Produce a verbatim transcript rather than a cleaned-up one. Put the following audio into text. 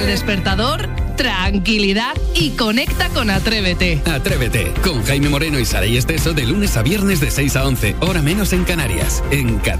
despertador, tranquilidad y conecta con Atrévete. Atrévete, con Jaime Moreno y Saray Esteso de lunes a viernes de seis a once, hora menos en Canarias, en Cadena.